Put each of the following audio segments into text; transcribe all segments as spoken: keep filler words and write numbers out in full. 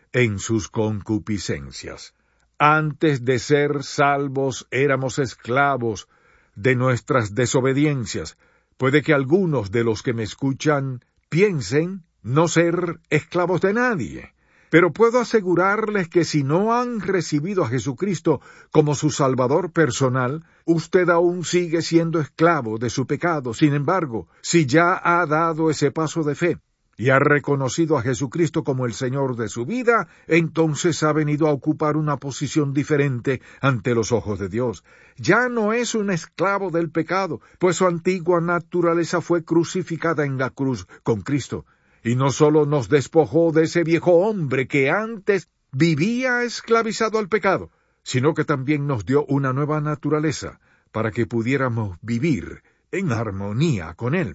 en sus concupiscencias. Antes de ser salvos éramos esclavos de nuestras desobediencias. Puede que algunos de los que me escuchan piensen no ser esclavos de nadie, pero puedo asegurarles que si no han recibido a Jesucristo como su Salvador personal, usted aún sigue siendo esclavo de su pecado. Sin embargo, si ya ha dado ese paso de fe y ha reconocido a Jesucristo como el Señor de su vida, entonces ha venido a ocupar una posición diferente ante los ojos de Dios. Ya no es un esclavo del pecado, pues su antigua naturaleza fue crucificada en la cruz con Cristo. Y no solo nos despojó de ese viejo hombre que antes vivía esclavizado al pecado, sino que también nos dio una nueva naturaleza para que pudiéramos vivir en armonía con Él.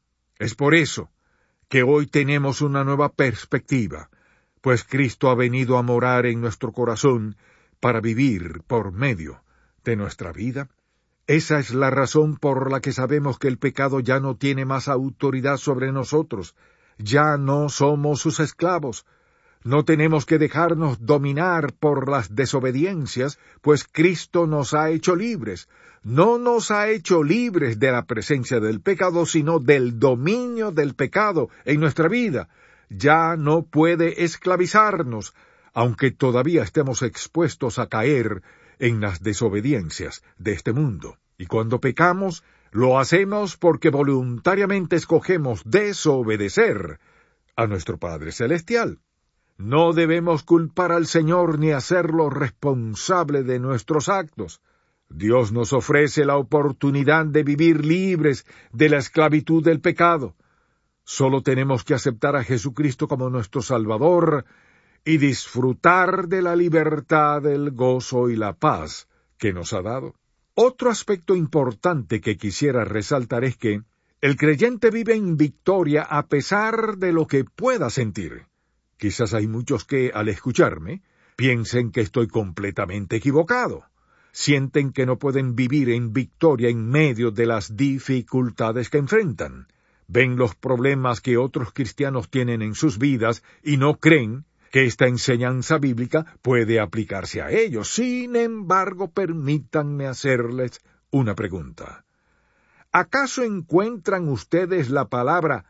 Es por eso que hoy tenemos una nueva perspectiva, pues Cristo ha venido a morar en nuestro corazón para vivir por medio de nuestra vida. Esa es la razón por la que sabemos que el pecado ya no tiene más autoridad sobre nosotros. Ya no somos sus esclavos. No tenemos que dejarnos dominar por las desobediencias, pues Cristo nos ha hecho libres. No nos ha hecho libres de la presencia del pecado, sino del dominio del pecado en nuestra vida. Ya no puede esclavizarnos, aunque todavía estemos expuestos a caer en las desobediencias de este mundo. Y cuando pecamos, lo hacemos porque voluntariamente escogemos desobedecer a nuestro Padre Celestial. No debemos culpar al Señor ni hacerlo responsable de nuestros actos. Dios nos ofrece la oportunidad de vivir libres de la esclavitud del pecado. Solo tenemos que aceptar a Jesucristo como nuestro Salvador y disfrutar de la libertad, el gozo y la paz que nos ha dado. Otro aspecto importante que quisiera resaltar es que el creyente vive en victoria a pesar de lo que pueda sentir. Quizás hay muchos que, al escucharme, piensen que estoy completamente equivocado. Sienten que no pueden vivir en victoria en medio de las dificultades que enfrentan. Ven los problemas que otros cristianos tienen en sus vidas y no creen que esta enseñanza bíblica puede aplicarse a ellos. Sin embargo, permítanme hacerles una pregunta. ¿Acaso encuentran ustedes la palabra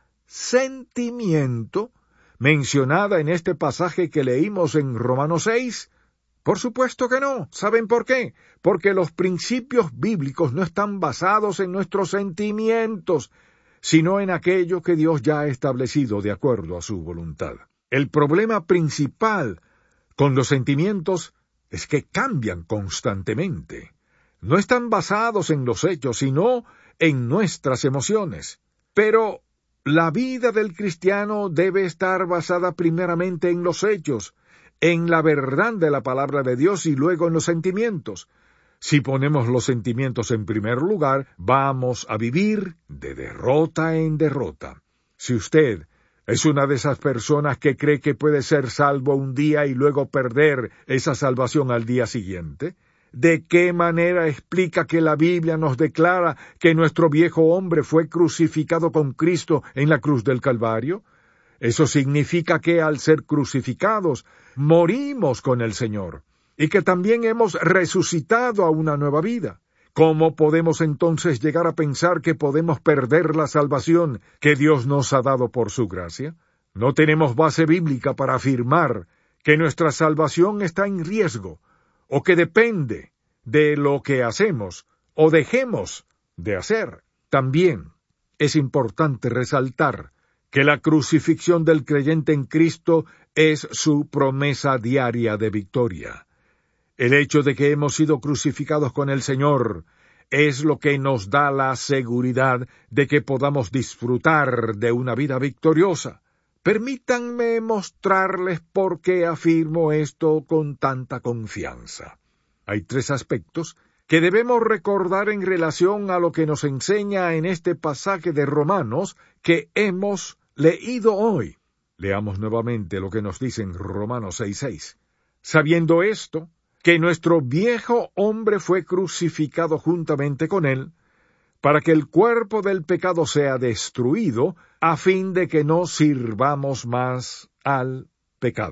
sentimiento mencionada en este pasaje que leímos en Romanos seis? Por supuesto que no. ¿Saben por qué? Porque los principios bíblicos no están basados en nuestros sentimientos, sino en aquello que Dios ya ha establecido de acuerdo a su voluntad. El problema principal con los sentimientos es que cambian constantemente. No están basados en los hechos, sino en nuestras emociones. Pero la vida del cristiano debe estar basada primeramente en los hechos, en la verdad de la palabra de Dios y luego en los sentimientos. Si ponemos los sentimientos en primer lugar, vamos a vivir de derrota en derrota. Si usted es una de esas personas que cree que puede ser salvo un día y luego perder esa salvación al día siguiente, ¿de qué manera explica que la Biblia nos declara que nuestro viejo hombre fue crucificado con Cristo en la cruz del Calvario? Eso significa que al ser crucificados, morimos con el Señor, y que también hemos resucitado a una nueva vida. ¿Cómo podemos entonces llegar a pensar que podemos perder la salvación que Dios nos ha dado por su gracia? No tenemos base bíblica para afirmar que nuestra salvación está en riesgo, o que depende de lo que hacemos o dejemos de hacer. También es importante resaltar que la crucifixión del creyente en Cristo es su promesa diaria de victoria. El hecho de que hemos sido crucificados con el Señor es lo que nos da la seguridad de que podamos disfrutar de una vida victoriosa. Permítanme mostrarles por qué afirmo esto con tanta confianza. Hay tres aspectos que debemos recordar en relación a lo que nos enseña en este pasaje de Romanos que hemos leído hoy. Leamos nuevamente lo que nos dice en Romanos seis seis. Sabiendo esto, que nuestro viejo hombre fue crucificado juntamente con él, para que el cuerpo del pecado sea destruido, a fin de que no sirvamos más al pecado.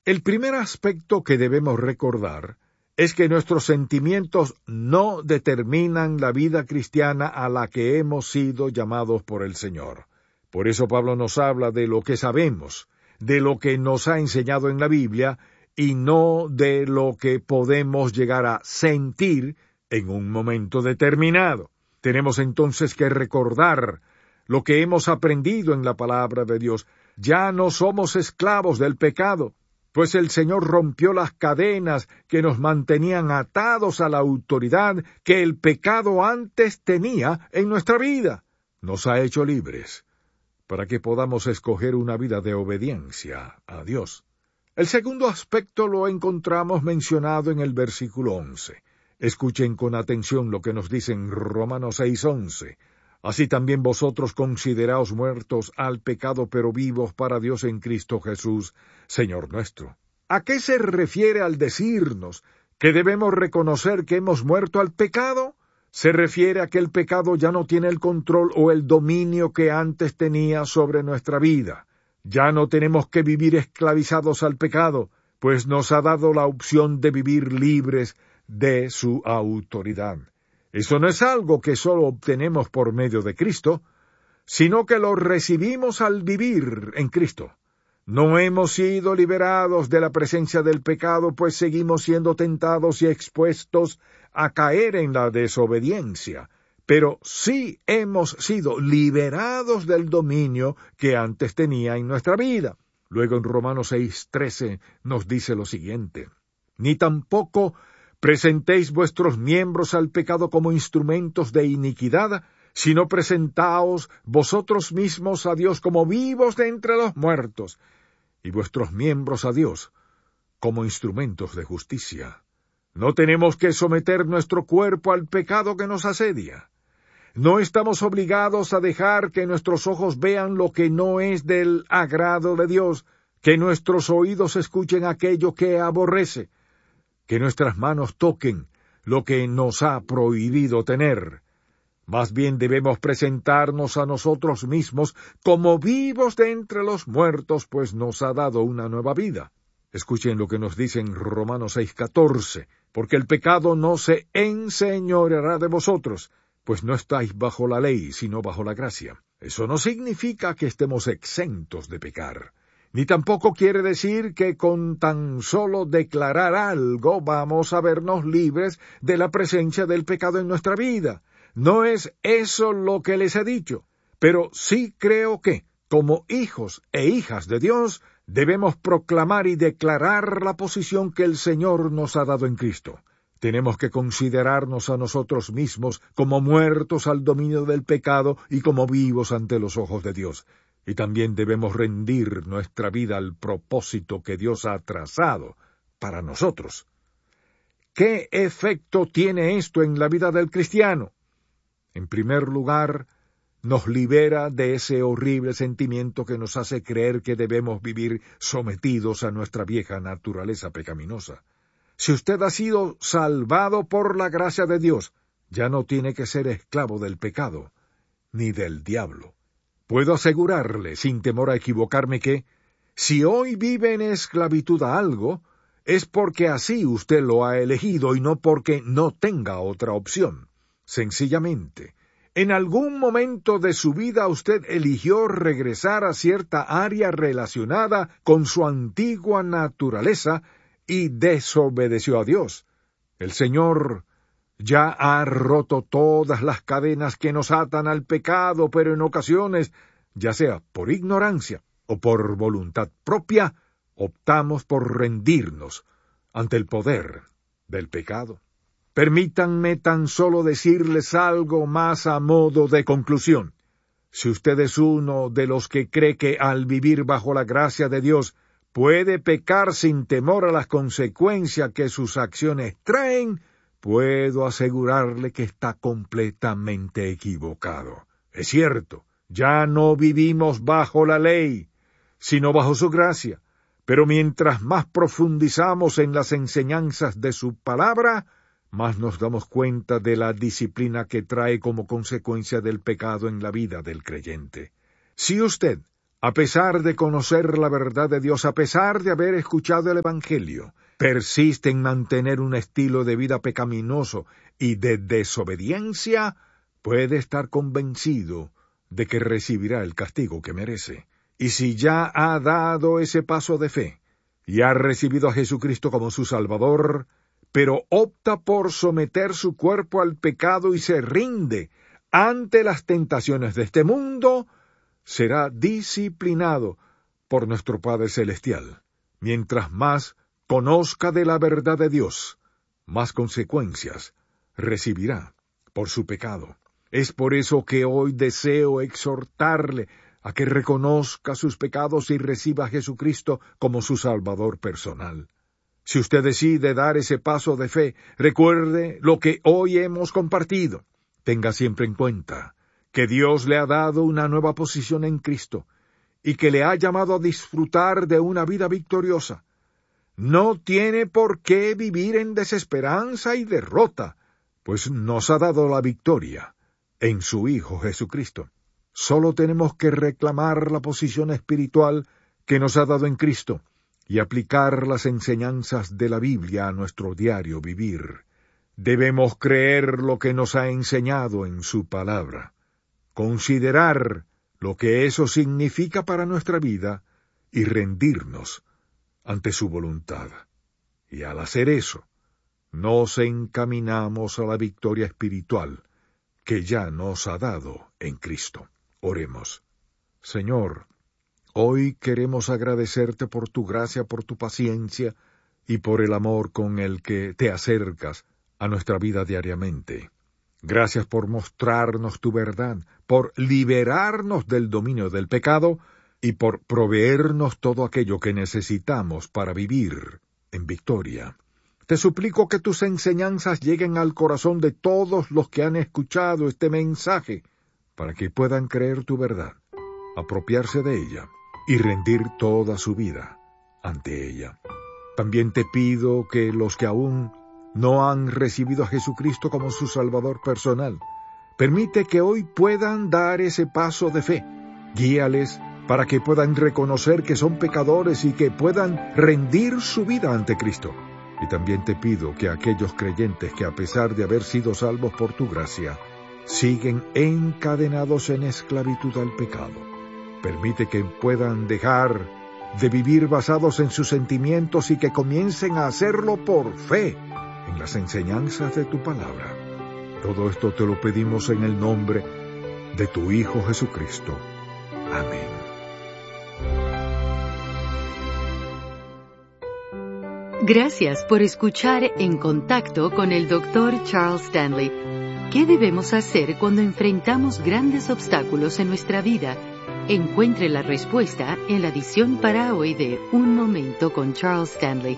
El primer aspecto que debemos recordar es que nuestros sentimientos no determinan la vida cristiana a la que hemos sido llamados por el Señor. Por eso Pablo nos habla de lo que sabemos, de lo que nos ha enseñado en la Biblia, y no de lo que podemos llegar a sentir en un momento determinado. Tenemos entonces que recordar lo que hemos aprendido en la palabra de Dios. Ya no somos esclavos del pecado, pues el Señor rompió las cadenas que nos mantenían atados a la autoridad que el pecado antes tenía en nuestra vida. Nos ha hecho libres para que podamos escoger una vida de obediencia a Dios. El segundo aspecto lo encontramos mencionado en el versículo once. Escuchen con atención lo que nos dice en Romanos seis once. Así también vosotros consideraos muertos al pecado, pero vivos para Dios en Cristo Jesús, Señor nuestro. ¿A qué se refiere al decirnos que debemos reconocer que hemos muerto al pecado? Se refiere a que el pecado ya no tiene el control o el dominio que antes tenía sobre nuestra vida. Ya no tenemos que vivir esclavizados al pecado, pues nos ha dado la opción de vivir libres de su autoridad. Eso no es algo que solo obtenemos por medio de Cristo, sino que lo recibimos al vivir en Cristo. No hemos sido liberados de la presencia del pecado, pues seguimos siendo tentados y expuestos a caer en la desobediencia, pero sí hemos sido liberados del dominio que antes tenía en nuestra vida. Luego en Romanos seis trece nos dice lo siguiente: ni tampoco presentéis vuestros miembros al pecado como instrumentos de iniquidad, sino presentaos vosotros mismos a Dios como vivos de entre los muertos, y vuestros miembros a Dios como instrumentos de justicia. No tenemos que someter nuestro cuerpo al pecado que nos asedia. No estamos obligados a dejar que nuestros ojos vean lo que no es del agrado de Dios, que nuestros oídos escuchen aquello que aborrece, que nuestras manos toquen lo que nos ha prohibido tener. Más bien debemos presentarnos a nosotros mismos como vivos de entre los muertos, pues nos ha dado una nueva vida. Escuchen lo que nos dice en Romanos seis catorce, porque el pecado no se enseñoreará de vosotros, pues no estáis bajo la ley, sino bajo la gracia. Eso no significa que estemos exentos de pecar. Ni tampoco quiere decir que con tan solo declarar algo vamos a vernos libres de la presencia del pecado en nuestra vida. No es eso lo que les he dicho, pero sí creo que, como hijos e hijas de Dios, debemos proclamar y declarar la posición que el Señor nos ha dado en Cristo. Tenemos que considerarnos a nosotros mismos como muertos al dominio del pecado y como vivos ante los ojos de Dios. Y también debemos rendir nuestra vida al propósito que Dios ha trazado para nosotros. ¿Qué efecto tiene esto en la vida del cristiano? En primer lugar, nos libera de ese horrible sentimiento que nos hace creer que debemos vivir sometidos a nuestra vieja naturaleza pecaminosa. Si usted ha sido salvado por la gracia de Dios, ya no tiene que ser esclavo del pecado, ni del diablo. Puedo asegurarle, sin temor a equivocarme, que, si hoy vive en esclavitud a algo, es porque así usted lo ha elegido y no porque no tenga otra opción. Sencillamente, en algún momento de su vida usted eligió regresar a cierta área relacionada con su antigua naturaleza y desobedeció a Dios. El Señor ya ha roto todas las cadenas que nos atan al pecado, pero en ocasiones, ya sea por ignorancia o por voluntad propia, optamos por rendirnos ante el poder del pecado. Permítanme tan solo decirles algo más a modo de conclusión. Si usted es uno de los que cree que al vivir bajo la gracia de Dios puede pecar sin temor a las consecuencias que sus acciones traen, puedo asegurarle que está completamente equivocado. Es cierto, ya no vivimos bajo la ley, sino bajo su gracia, pero mientras más profundizamos en las enseñanzas de su palabra, más nos damos cuenta de la disciplina que trae como consecuencia del pecado en la vida del creyente. Si usted a pesar de conocer la verdad de Dios, a pesar de haber escuchado el Evangelio, persiste en mantener un estilo de vida pecaminoso y de desobediencia, puede estar convencido de que recibirá el castigo que merece. Y si ya ha dado ese paso de fe y ha recibido a Jesucristo como su Salvador, pero opta por someter su cuerpo al pecado y se rinde ante las tentaciones de este mundo, será disciplinado por nuestro Padre Celestial. Mientras más conozca de la verdad de Dios, más consecuencias recibirá por su pecado. Es por eso que hoy deseo exhortarle a que reconozca sus pecados y reciba a Jesucristo como su Salvador personal. Si usted decide dar ese paso de fe, recuerde lo que hoy hemos compartido. Tenga siempre en cuenta que Dios le ha dado una nueva posición en Cristo y que le ha llamado a disfrutar de una vida victoriosa. No tiene por qué vivir en desesperanza y derrota, pues nos ha dado la victoria en su Hijo Jesucristo. Solo tenemos que reclamar la posición espiritual que nos ha dado en Cristo y aplicar las enseñanzas de la Biblia a nuestro diario vivir. Debemos creer lo que nos ha enseñado en su palabra, considerar lo que eso significa para nuestra vida y rendirnos ante su voluntad. Y al hacer eso, nos encaminamos a la victoria espiritual que ya nos ha dado en Cristo. Oremos. Señor, hoy queremos agradecerte por tu gracia, por tu paciencia y por el amor con el que te acercas a nuestra vida diariamente. Gracias por mostrarnos tu verdad, por liberarnos del dominio del pecado y por proveernos todo aquello que necesitamos para vivir en victoria. Te suplico que tus enseñanzas lleguen al corazón de todos los que han escuchado este mensaje, para que puedan creer tu verdad, apropiarse de ella y rendir toda su vida ante ella. También te pido que los que aún no han recibido a Jesucristo como su Salvador personal, permite que hoy puedan dar ese paso de fe. Guíales para que puedan reconocer que son pecadores y que puedan rendir su vida ante Cristo. Y también te pido que aquellos creyentes que a pesar de haber sido salvos por tu gracia, siguen encadenados en esclavitud al pecado, permite que puedan dejar de vivir basados en sus sentimientos y que comiencen a hacerlo por fe en las enseñanzas de tu palabra. Todo esto te lo pedimos en el nombre de tu Hijo Jesucristo. Amén. Gracias por escuchar En Contacto con el doctor Charles Stanley. ¿Qué debemos hacer cuando enfrentamos grandes obstáculos en nuestra vida? Encuentre la respuesta en la edición para hoy de Un Momento con Charles Stanley.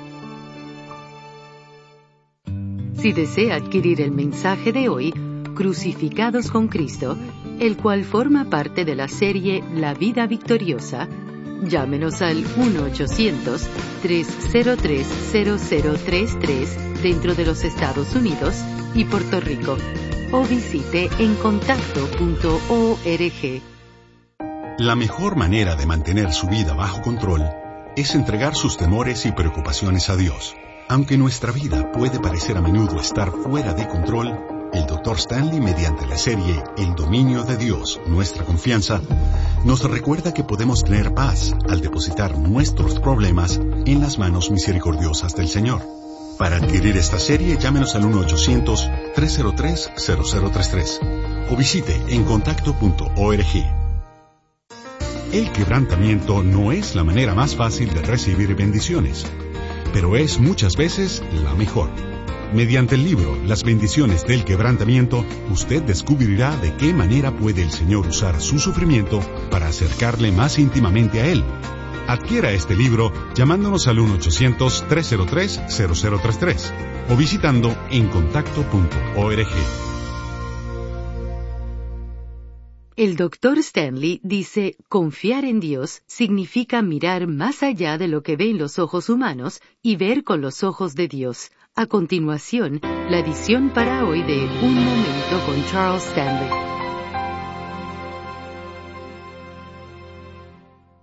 Si desea adquirir el mensaje de hoy, Crucificados con Cristo, el cual forma parte de la serie La Vida Victoriosa, llámenos al uno ochocientos, tres cero tres, cero cero tres tres dentro de los Estados Unidos y Puerto Rico, o visite en contacto punto org. La mejor manera de mantener su vida bajo control es entregar sus temores y preocupaciones a Dios. Aunque nuestra vida puede parecer a menudo estar fuera de control, el doctor Stanley, mediante la serie El dominio de Dios, nuestra confianza, nos recuerda que podemos tener paz al depositar nuestros problemas en las manos misericordiosas del Señor. Para adquirir esta serie, llámenos al uno ochocientos, tres cero tres, cero cero tres tres o visite en contacto punto org. El quebrantamiento no es la manera más fácil de recibir bendiciones, pero es muchas veces la mejor. Mediante el libro Las bendiciones del quebrantamiento, usted descubrirá de qué manera puede el Señor usar su sufrimiento para acercarle más íntimamente a Él. Adquiera este libro llamándonos al uno ochocientos, tres cero tres, cero cero tres tres o visitando en contacto punto org. El doctor Stanley dice, confiar en Dios significa mirar más allá de lo que ven los ojos humanos y ver con los ojos de Dios. A continuación, la edición para hoy de Un Momento con Charles Stanley.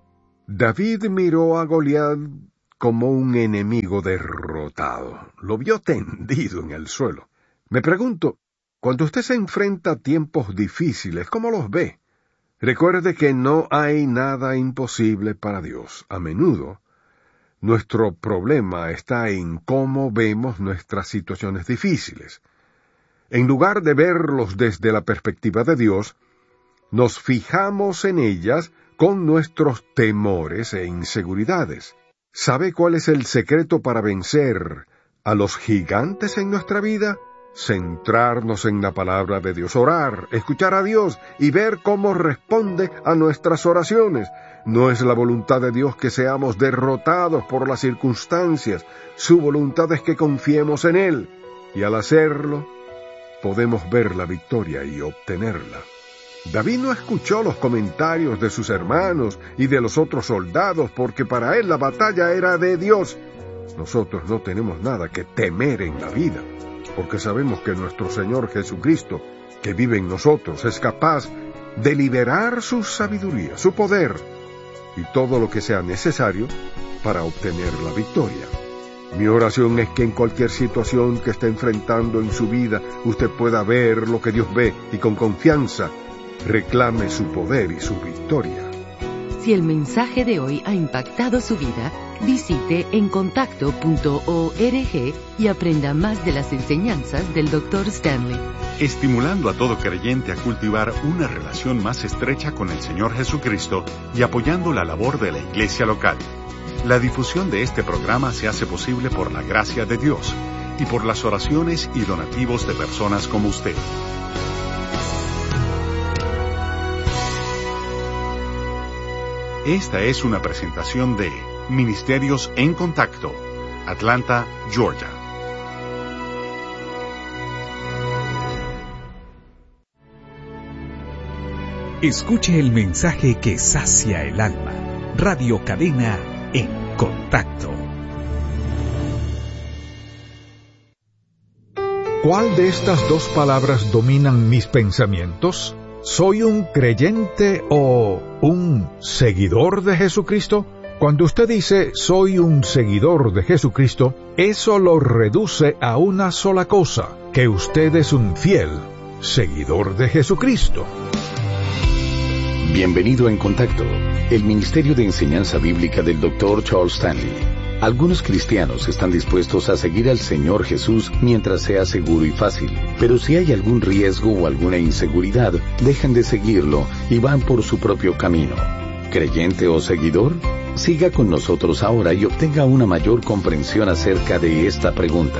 David miró a Goliat como un enemigo derrotado. Lo vio tendido en el suelo. Me pregunto, cuando usted se enfrenta a tiempos difíciles, ¿cómo los ve? Recuerde que no hay nada imposible para Dios. A menudo, nuestro problema está en cómo vemos nuestras situaciones difíciles. En lugar de verlos desde la perspectiva de Dios, nos fijamos en ellas con nuestros temores e inseguridades. ¿Sabe cuál es el secreto para vencer a los gigantes en nuestra vida? Centrarnos en la palabra de Dios, orar, escuchar a Dios y ver cómo responde a nuestras oraciones. No es la voluntad de Dios que seamos derrotados por las circunstancias. Su voluntad es que confiemos en Él. Y al hacerlo, podemos ver la victoria y obtenerla. David no escuchó los comentarios de sus hermanos y de los otros soldados porque para él la batalla era de Dios. Nosotros no tenemos nada que temer en la vida, porque sabemos que nuestro Señor Jesucristo, que vive en nosotros, es capaz de liberar su sabiduría, su poder y todo lo que sea necesario para obtener la victoria. Mi oración es que en cualquier situación que esté enfrentando en su vida, usted pueda ver lo que Dios ve y con confianza reclame su poder y su victoria. Si el mensaje de hoy ha impactado su vida, visite encontacto punto org y aprenda más de las enseñanzas del doctor Stanley. Estimulando a todo creyente a cultivar una relación más estrecha con el Señor Jesucristo y apoyando la labor de la iglesia local. La difusión de este programa se hace posible por la gracia de Dios y por las oraciones y donativos de personas como usted. Esta es una presentación de Ministerios en Contacto, Atlanta, Georgia. Escuche el mensaje que sacia el alma. Radio Cadena en Contacto. ¿Cuál de estas dos palabras dominan mis pensamientos? ¿Soy un creyente o un seguidor de Jesucristo? Cuando usted dice soy un seguidor de Jesucristo, eso lo reduce a una sola cosa, que usted es un fiel seguidor de Jesucristo. Bienvenido a En Contacto, el Ministerio de Enseñanza Bíblica del doctor Charles Stanley. Algunos cristianos están dispuestos a seguir al Señor Jesús mientras sea seguro y fácil, pero si hay algún riesgo o alguna inseguridad, dejan de seguirlo y van por su propio camino. ¿Creyente o seguidor? Siga con nosotros ahora y obtenga una mayor comprensión acerca de esta pregunta.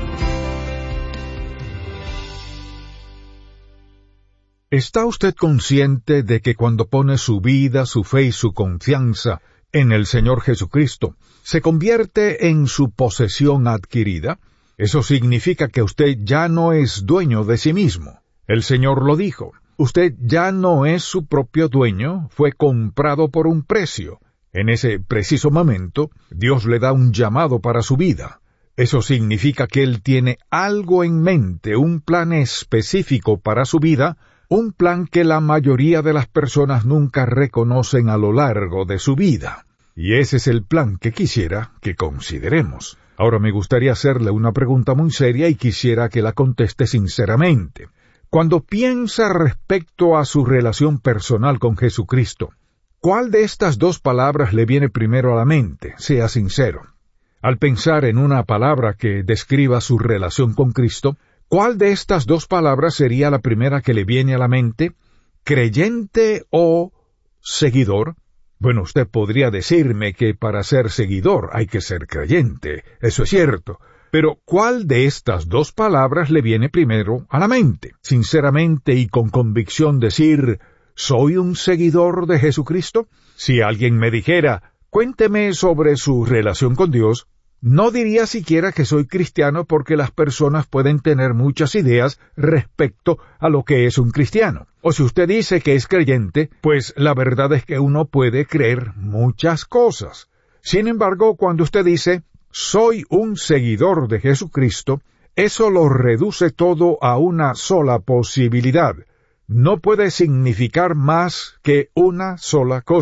¿Está usted consciente de que cuando pone su vida, su fe y su confianza en el Señor Jesucristo, se convierte en su posesión adquirida? Eso significa que usted ya no es dueño de sí mismo. El Señor lo dijo. Usted ya no es su propio dueño, fue comprado por un precio. En ese preciso momento, Dios le da un llamado para su vida. Eso significa que Él tiene algo en mente, un plan específico para su vida, un plan que la mayoría de las personas nunca reconocen a lo largo de su vida. Y ese es el plan que quisiera que consideremos. Ahora me gustaría hacerle una pregunta muy seria y quisiera que la conteste sinceramente. Cuando piensa respecto a su relación personal con Jesucristo, ¿cuál de estas dos palabras le viene primero a la mente? Sea sincero. Al pensar en una palabra que describa su relación con Cristo, ¿cuál de estas dos palabras sería la primera que le viene a la mente? ¿Creyente o seguidor? Bueno, usted podría decirme que para ser seguidor hay que ser creyente, eso es cierto. Pero, ¿cuál de estas dos palabras le viene primero a la mente? Sinceramente y con convicción decir, ¿soy un seguidor de Jesucristo? Si alguien me dijera, cuénteme sobre su relación con Dios, no diría siquiera que soy cristiano porque las personas pueden tener muchas ideas respecto a lo que es un cristiano. O si usted dice que es creyente, pues la verdad es que uno puede creer muchas cosas. Sin embargo, cuando usted dice, soy un seguidor de Jesucristo, eso lo reduce todo a una sola posibilidad. No puede significar más que una sola cosa.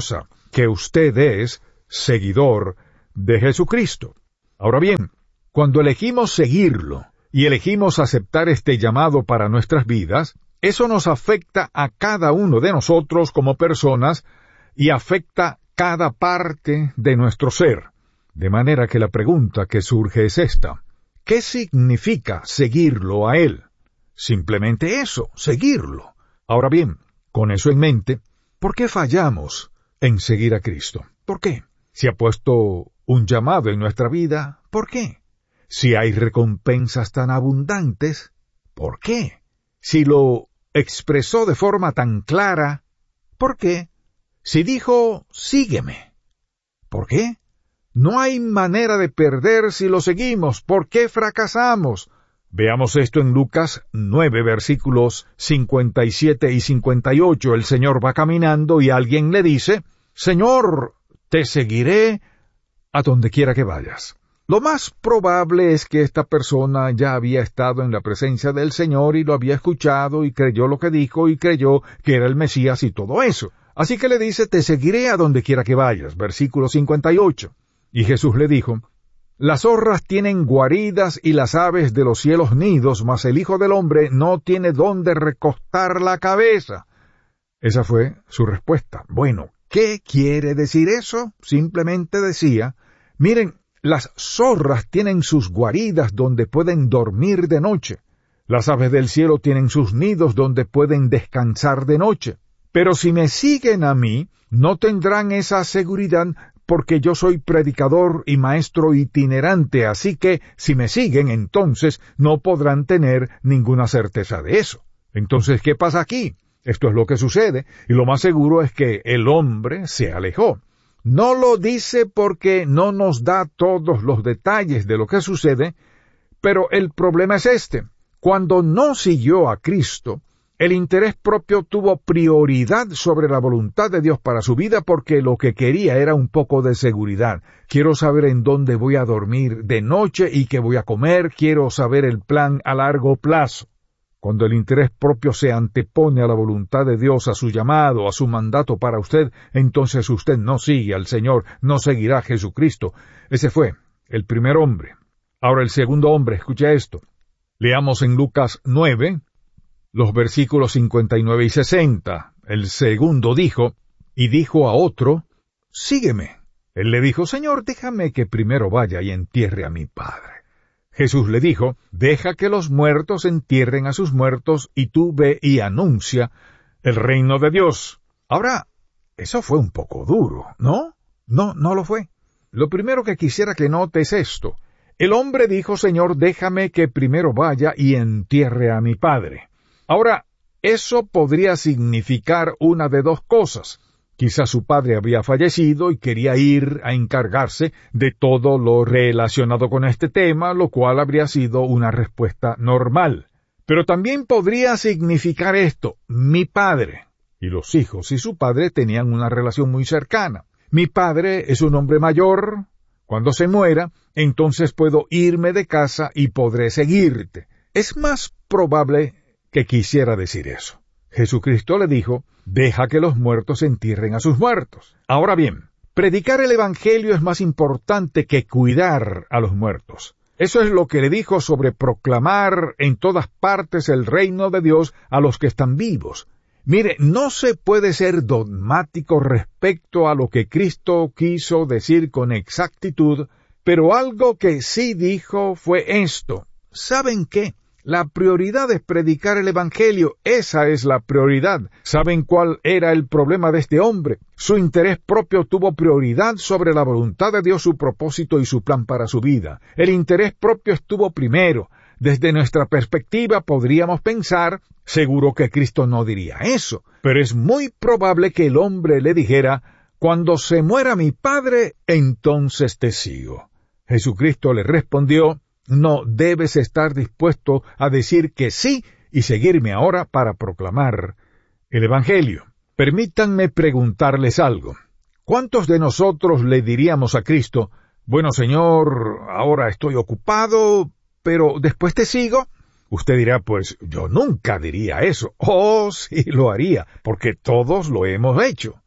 que usted es seguidor de Jesucristo. Ahora bien, cuando elegimos seguirlo y elegimos aceptar este llamado para nuestras vidas, eso nos afecta a cada uno de nosotros como personas y afecta cada parte de nuestro ser. De manera que la pregunta que surge es esta: ¿qué significa seguirlo a Él? Simplemente eso, seguirlo. Ahora bien, con eso en mente, ¿por qué fallamos en seguir a Cristo? ¿Por qué? Si ha puesto un llamado en nuestra vida, ¿por qué? Si hay recompensas tan abundantes, ¿por qué? Si lo expresó de forma tan clara, ¿por qué? Si dijo, sígueme, ¿por qué? No hay manera de perder si lo seguimos. ¿Por qué fracasamos? Veamos esto en Lucas nueve, versículos cincuenta y siete y cincuenta y ocho. El Señor va caminando y alguien le dice, Señor, te seguiré a donde quiera que vayas. Lo más probable es que esta persona ya había estado en la presencia del Señor y lo había escuchado y creyó lo que dijo y creyó que era el Mesías y todo eso. Así que le dice, te seguiré a donde quiera que vayas. Versículo cincuenta y ocho. Y Jesús le dijo, las zorras tienen guaridas y las aves de los cielos nidos, mas el Hijo del Hombre no tiene dónde recostar la cabeza. Esa fue su respuesta. Bueno, ¿qué quiere decir eso? Simplemente decía, miren, las zorras tienen sus guaridas donde pueden dormir de noche. Las aves del cielo tienen sus nidos donde pueden descansar de noche. Pero si me siguen a mí, no tendrán esa seguridad porque yo soy predicador y maestro itinerante, así que si me siguen, entonces no podrán tener ninguna certeza de eso. Entonces, ¿qué pasa aquí? Esto es lo que sucede, y lo más seguro es que el hombre se alejó. No lo dice porque no nos da todos los detalles de lo que sucede, pero el problema es este. Cuando no siguió a Cristo, el interés propio tuvo prioridad sobre la voluntad de Dios para su vida porque lo que quería era un poco de seguridad. Quiero saber en dónde voy a dormir de noche y qué voy a comer. Quiero saber el plan a largo plazo. Cuando el interés propio se antepone a la voluntad de Dios, a su llamado, a su mandato para usted, entonces usted no sigue al Señor, no seguirá a Jesucristo. Ese fue el primer hombre. Ahora el segundo hombre, escucha esto. Leamos en Lucas nueve, los versículos cincuenta y nueve y sesenta. El segundo dijo, y dijo a otro, sígueme. Él le dijo, Señor, déjame que primero vaya y entierre a mi padre. Jesús le dijo, deja que los muertos entierren a sus muertos, y tú ve y anuncia el reino de Dios. Ahora, eso fue un poco duro, ¿no? No, no lo fue. Lo primero que quisiera que note es esto. El hombre dijo, Señor, déjame que primero vaya y entierre a mi padre. Ahora, eso podría significar una de dos cosas. Quizás su padre había fallecido y quería ir a encargarse de todo lo relacionado con este tema, lo cual habría sido una respuesta normal. Pero también podría significar esto, mi padre. Y los hijos y su padre tenían una relación muy cercana. Mi padre es un hombre mayor. Cuando se muera, entonces puedo irme de casa y podré seguirte. Es más probable que quisiera decir eso. Jesucristo le dijo, deja que los muertos entierren a sus muertos. Ahora bien, predicar el Evangelio es más importante que cuidar a los muertos. Eso es lo que le dijo sobre proclamar en todas partes el reino de Dios a los que están vivos. Mire, no se puede ser dogmático respecto a lo que Cristo quiso decir con exactitud, pero algo que sí dijo fue esto. ¿Saben qué? La prioridad es predicar el Evangelio. Esa es la prioridad. ¿Saben cuál era el problema de este hombre? Su interés propio tuvo prioridad sobre la voluntad de Dios, su propósito y su plan para su vida. El interés propio estuvo primero. Desde nuestra perspectiva podríamos pensar, seguro que Cristo no diría eso, pero es muy probable que el hombre le dijera, cuando se muera mi padre, entonces te sigo. Jesucristo le respondió, no debes estar dispuesto a decir que sí y seguirme ahora para proclamar el Evangelio. Permítanme preguntarles algo. ¿Cuántos de nosotros le diríamos a Cristo, bueno, Señor, ahora estoy ocupado, pero después te sigo? Usted dirá, pues yo nunca diría eso. Oh, sí lo haría, porque todos lo hemos hecho.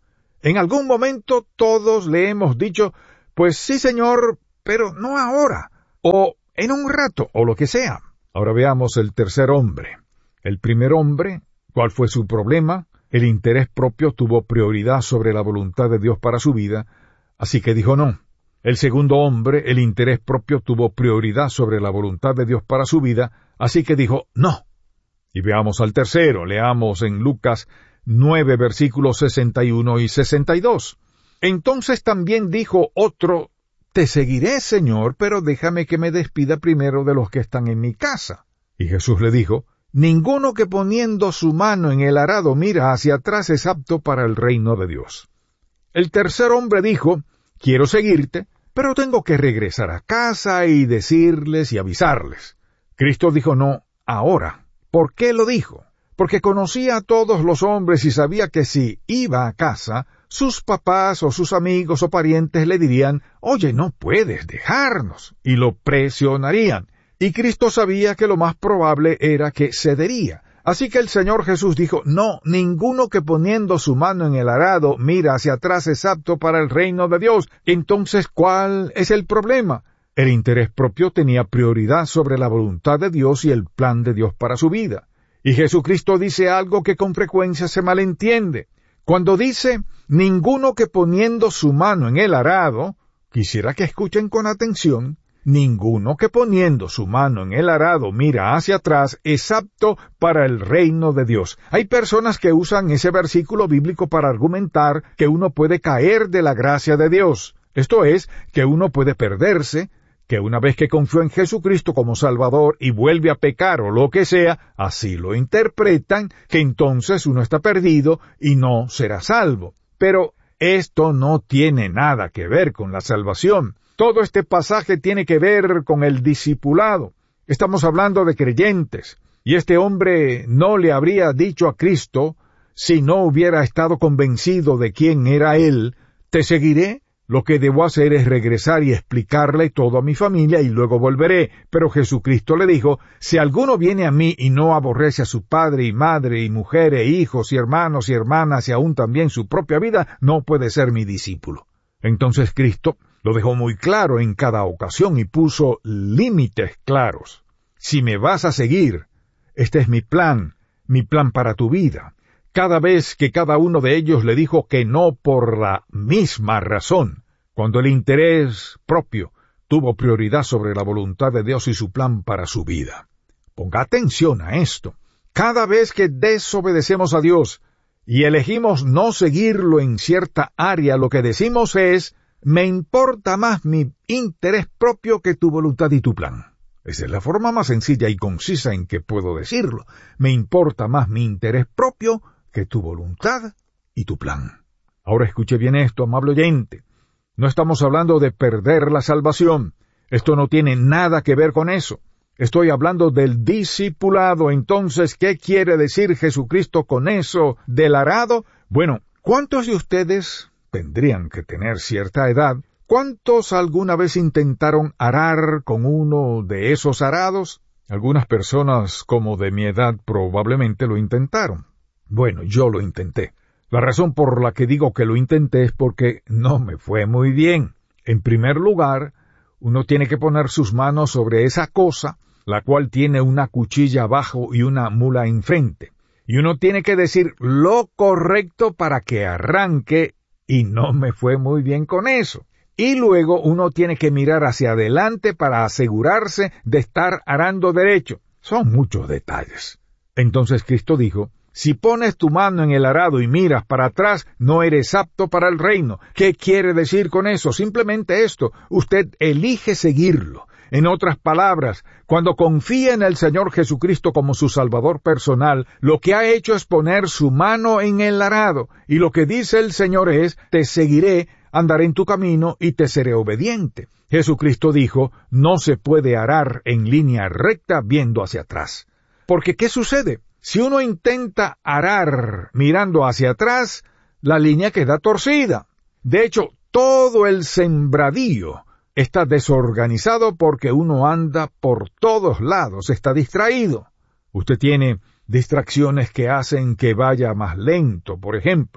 En algún momento todos le hemos dicho, pues sí, Señor, pero no ahora, o en un rato, o lo que sea. Ahora veamos el tercer hombre. El primer hombre, ¿cuál fue su problema? El interés propio tuvo prioridad sobre la voluntad de Dios para su vida, así que dijo no. El segundo hombre, el interés propio tuvo prioridad sobre la voluntad de Dios para su vida, así que dijo no. Y veamos al tercero, leamos en Lucas nueve versículos sesenta y uno y sesenta y dos. Entonces también dijo otro, te seguiré, Señor, pero déjame que me despida primero de los que están en mi casa. Y Jesús le dijo, ninguno que poniendo su mano en el arado mira hacia atrás es apto para el reino de Dios. El tercer hombre dijo, quiero seguirte, pero tengo que regresar a casa y decirles y avisarles. Cristo dijo no, ahora. ¿Por qué lo dijo? Porque conocía a todos los hombres y sabía que si iba a casa, sus papás o sus amigos o parientes le dirían, oye, no puedes dejarnos, y lo presionarían. Y Cristo sabía que lo más probable era que cedería. Así que el Señor Jesús dijo, no, ninguno que poniendo su mano en el arado mira hacia atrás es apto para el reino de Dios. Entonces, ¿cuál es el problema? El interés propio tenía prioridad sobre la voluntad de Dios y el plan de Dios para su vida. Y Jesucristo dice algo que con frecuencia se malentiende. Cuando dice, ninguno que poniendo su mano en el arado, quisiera que escuchen con atención, ninguno que poniendo su mano en el arado mira hacia atrás es apto para el reino de Dios. Hay personas que usan ese versículo bíblico para argumentar que uno puede caer de la gracia de Dios. Esto es, que uno puede perderse, que una vez que confió en Jesucristo como Salvador y vuelve a pecar o lo que sea, así lo interpretan, que entonces uno está perdido y no será salvo. Pero esto no tiene nada que ver con la salvación. Todo este pasaje tiene que ver con el discipulado. Estamos hablando de creyentes, y este hombre no le habría dicho a Cristo, si no hubiera estado convencido de quién era él, te seguiré. Lo que debo hacer es regresar y explicarle todo a mi familia y luego volveré. Pero Jesucristo le dijo, si alguno viene a mí y no aborrece a su padre y madre y mujer e hijos y hermanos y hermanas y aún también su propia vida, no puede ser mi discípulo. Entonces Cristo lo dejó muy claro en cada ocasión y puso límites claros. Si me vas a seguir, este es mi plan, mi plan para tu vida. Cada vez que cada uno de ellos le dijo que no por la misma razón, cuando el interés propio tuvo prioridad sobre la voluntad de Dios y su plan para su vida. Ponga atención a esto. Cada vez que desobedecemos a Dios y elegimos no seguirlo en cierta área, lo que decimos es, me importa más mi interés propio que tu voluntad y tu plan. Esa es la forma más sencilla y concisa en que puedo decirlo. Me importa más mi interés propio que tu voluntad y tu plan. Ahora escuche bien esto, amable oyente. No estamos hablando de perder la salvación. Esto no tiene nada que ver con eso. Estoy hablando del discipulado. Entonces, ¿qué quiere decir Jesucristo con eso del arado? Bueno, ¿cuántos de ustedes tendrían que tener cierta edad? ¿Cuántos alguna vez intentaron arar con uno de esos arados? Algunas personas como de mi edad probablemente lo intentaron. Bueno, yo lo intenté. La razón por la que digo que lo intenté es porque no me fue muy bien. En primer lugar, uno tiene que poner sus manos sobre esa cosa, la cual tiene una cuchilla abajo y una mula enfrente. Y uno tiene que decir lo correcto para que arranque, y no me fue muy bien con eso. Y luego uno tiene que mirar hacia adelante para asegurarse de estar arando derecho. Son muchos detalles. Entonces Cristo dijo, si pones tu mano en el arado y miras para atrás, no eres apto para el reino. ¿Qué quiere decir con eso? Simplemente esto, usted elige seguirlo. En otras palabras, cuando confía en el Señor Jesucristo como su Salvador personal, lo que ha hecho es poner su mano en el arado, y lo que dice el Señor es, te seguiré, andaré en tu camino y te seré obediente. Jesucristo dijo, no se puede arar en línea recta viendo hacia atrás. Porque, ¿qué sucede? Si uno intenta arar mirando hacia atrás, la línea queda torcida. De hecho, todo el sembradío está desorganizado porque uno anda por todos lados, está distraído. Usted tiene distracciones que hacen que vaya más lento, por ejemplo.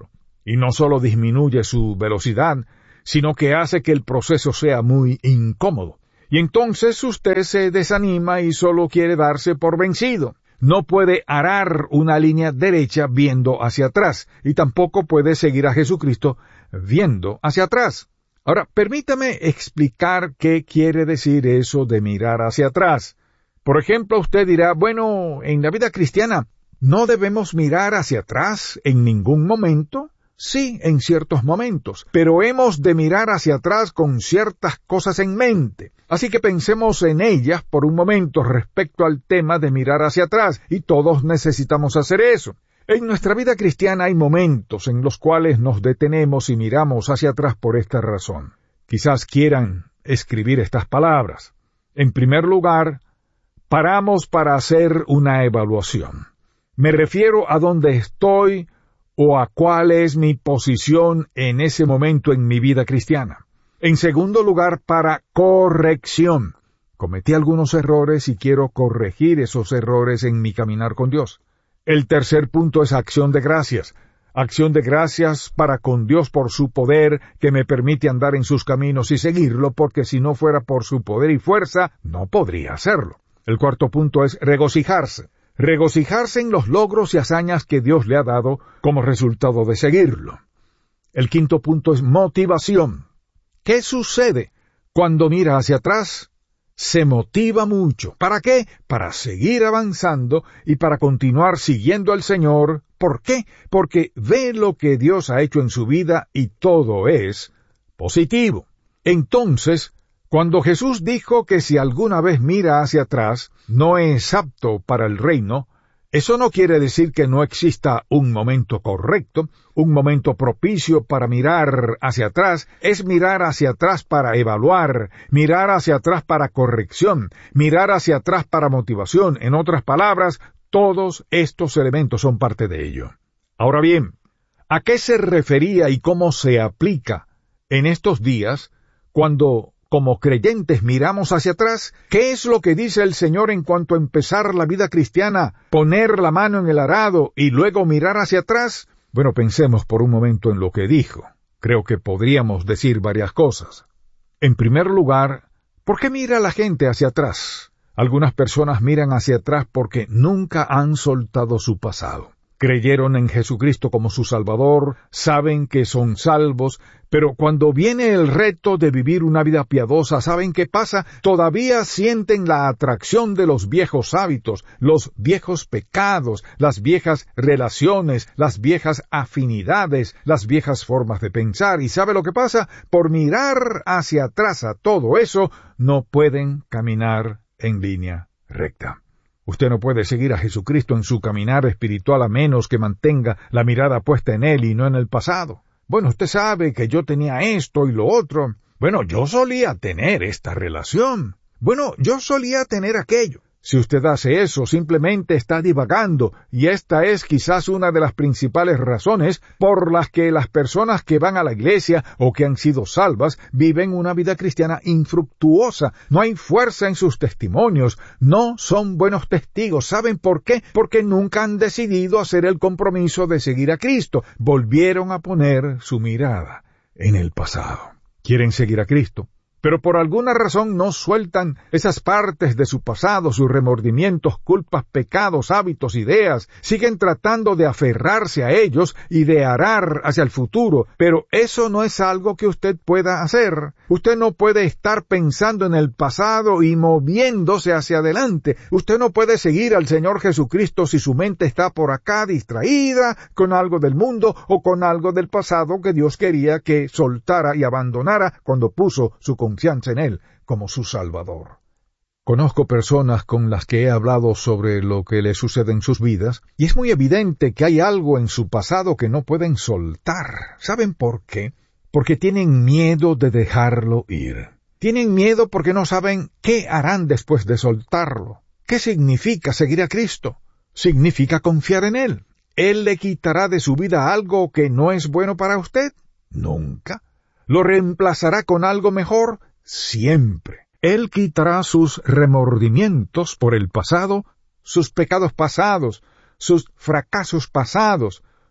Y no solo disminuye su velocidad, sino que hace que el proceso sea muy incómodo. Y entonces usted se desanima y solo quiere darse por vencido. No puede arar una línea derecha viendo hacia atrás, y tampoco puede seguir a Jesucristo viendo hacia atrás. Ahora, permítame explicar qué quiere decir eso de mirar hacia atrás. Por ejemplo, usted dirá, bueno, en la vida cristiana, ¿no debemos mirar hacia atrás en ningún momento? Sí, en ciertos momentos, pero hemos de mirar hacia atrás con ciertas cosas en mente. Así que pensemos en ellas por un momento respecto al tema de mirar hacia atrás, y todos necesitamos hacer eso. En nuestra vida cristiana hay momentos en los cuales nos detenemos y miramos hacia atrás por esta razón. Quizás quieran escribir estas palabras. En primer lugar, paramos para hacer una evaluación. Me refiero a dónde estoy o a cuál es mi posición en ese momento en mi vida cristiana. En segundo lugar, para corrección. Cometí algunos errores y quiero corregir esos errores en mi caminar con Dios. El tercer punto es acción de gracias. Acción de gracias para con Dios por su poder que me permite andar en sus caminos y seguirlo, porque si no fuera por su poder y fuerza, no podría hacerlo. El cuarto punto es regocijarse. Regocijarse en los logros y hazañas que Dios le ha dado como resultado de seguirlo. El quinto punto es motivación. ¿Qué sucede cuando mira hacia atrás? Se motiva mucho. ¿Para qué? Para seguir avanzando y para continuar siguiendo al Señor. ¿Por qué? Porque ve lo que Dios ha hecho en su vida y todo es positivo. Entonces, cuando Jesús dijo que si alguna vez mira hacia atrás, no es apto para el reino, eso no quiere decir que no exista un momento correcto, un momento propicio para mirar hacia atrás. Es mirar hacia atrás para evaluar, mirar hacia atrás para corrección, mirar hacia atrás para motivación. En otras palabras, todos estos elementos son parte de ello. Ahora bien, ¿a qué se refería y cómo se aplica en estos días cuando como creyentes miramos hacia atrás? ¿Qué es lo que dice el Señor en cuanto a empezar la vida cristiana, poner la mano en el arado y luego mirar hacia atrás? Bueno, pensemos por un momento en lo que dijo. Creo que podríamos decir varias cosas. En primer lugar, ¿por qué mira la gente hacia atrás? Algunas personas miran hacia atrás porque nunca han soltado su pasado. Creyeron en Jesucristo como su Salvador, saben que son salvos, pero cuando viene el reto de vivir una vida piadosa, ¿saben qué pasa? Todavía sienten la atracción de los viejos hábitos, los viejos pecados, las viejas relaciones, las viejas afinidades, las viejas formas de pensar. ¿Y sabe lo que pasa? Por mirar hacia atrás a todo eso, no pueden caminar en línea recta. Usted no puede seguir a Jesucristo en su caminar espiritual a menos que mantenga la mirada puesta en Él y no en el pasado. Bueno, usted sabe que yo tenía esto y lo otro. Bueno, yo solía tener esta relación. Bueno, yo solía tener aquello. Si usted hace eso, simplemente está divagando, y esta es quizás una de las principales razones por las que las personas que van a la iglesia o que han sido salvas viven una vida cristiana infructuosa. No hay fuerza en sus testimonios, no son buenos testigos. ¿Saben por qué? Porque nunca han decidido hacer el compromiso de seguir a Cristo. Volvieron a poner su mirada en el pasado. Quieren seguir a Cristo, pero por alguna razón no sueltan esas partes de su pasado, sus remordimientos, culpas, pecados, hábitos, ideas. Siguen tratando de aferrarse a ellos y de arar hacia el futuro, pero eso no es algo que usted pueda hacer. Usted no puede estar pensando en el pasado y moviéndose hacia adelante. Usted no puede seguir al Señor Jesucristo si su mente está por acá distraída con algo del mundo o con algo del pasado que Dios quería que soltara y abandonara cuando puso su confianza en Él como su Salvador. Conozco personas con las que he hablado sobre lo que les sucede en sus vidas, y es muy evidente que hay algo en su pasado que no pueden soltar. ¿Saben por qué? Porque tienen miedo de dejarlo ir. Tienen miedo porque no saben qué harán después de soltarlo. ¿Qué significa seguir a Cristo? Significa confiar en Él. ¿Él le quitará de su vida algo que no es bueno para usted? Nunca. ¿Lo reemplazará con algo mejor? Siempre. Él quitará sus remordimientos por el pasado, sus pecados pasados, sus fracasos pasados,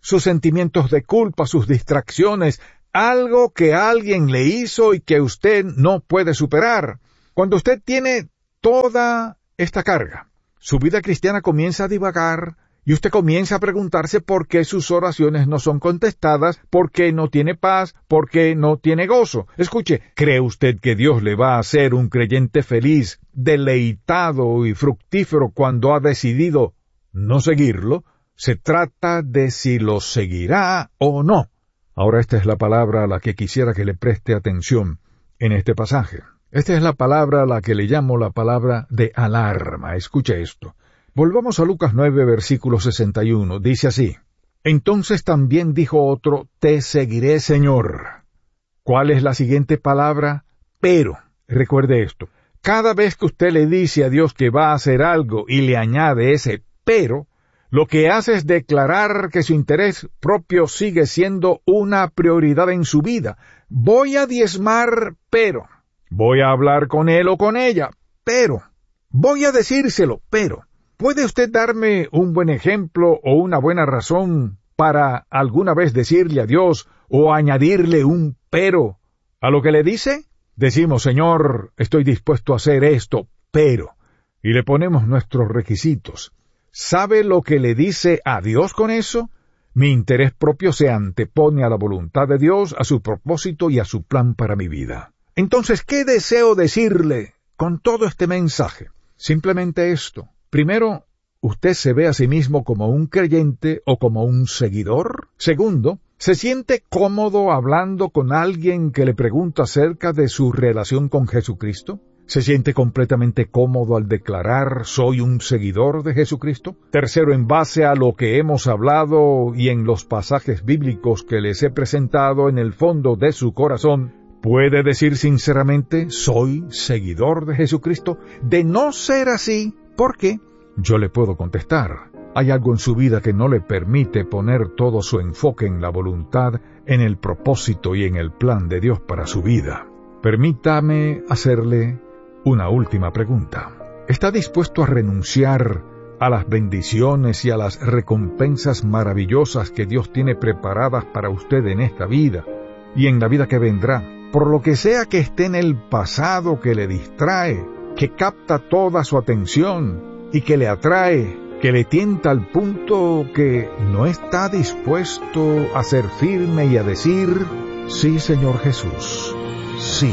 sus sentimientos de culpa, sus distracciones, algo que alguien le hizo y que usted no puede superar. Cuando usted tiene toda esta carga, su vida cristiana comienza a divagar y usted comienza a preguntarse por qué sus oraciones no son contestadas, por qué no tiene paz, por qué no tiene gozo. Escuche, ¿cree usted que Dios le va a hacer un creyente feliz, deleitado y fructífero cuando ha decidido no seguirlo? Se trata de si lo seguirá o no. Ahora esta es la palabra a la que quisiera que le preste atención en este pasaje. Esta es la palabra a la que le llamo la palabra de alarma. Escuche esto. Volvamos a Lucas nueve, versículo sesenta y uno. Dice así: Entonces también dijo otro, Te seguiré, Señor. ¿Cuál es la siguiente palabra? Pero. Recuerde esto. Cada vez que usted le dice a Dios que va a hacer algo y le añade ese pero, lo que hace es declarar que su interés propio sigue siendo una prioridad en su vida. Voy a diezmar, pero. Voy a hablar con él o con ella, pero. Voy a decírselo, pero. ¿Puede usted darme un buen ejemplo o una buena razón para alguna vez decirle a Dios o añadirle un pero a lo que le dice? Decimos, Señor, estoy dispuesto a hacer esto, pero. Y le ponemos nuestros requisitos. ¿Sabe lo que le dice a Dios con eso? Mi interés propio se antepone a la voluntad de Dios, a su propósito y a su plan para mi vida. Entonces, ¿qué deseo decirle con todo este mensaje? Simplemente esto. Primero, ¿usted se ve a sí mismo como un creyente o como un seguidor? Segundo, ¿se siente cómodo hablando con alguien que le pregunta acerca de su relación con Jesucristo? ¿Se siente completamente cómodo al declarar soy un seguidor de Jesucristo? Tercero, en base a lo que hemos hablado y en los pasajes bíblicos que les he presentado en el fondo de su corazón, ¿puede decir sinceramente soy seguidor de Jesucristo? De no ser así, ¿por qué? Yo le puedo contestar. Hay algo en su vida que no le permite poner todo su enfoque en la voluntad, en el propósito y en el plan de Dios para su vida. Permítame hacerle una última pregunta. ¿Está dispuesto a renunciar a las bendiciones y a las recompensas maravillosas que Dios tiene preparadas para usted en esta vida y en la vida que vendrá, por lo que sea que esté en el pasado que le distrae, que capta toda su atención y que le atrae, que le tienta al punto que no está dispuesto a ser firme y a decir, sí, Señor Jesús, sí?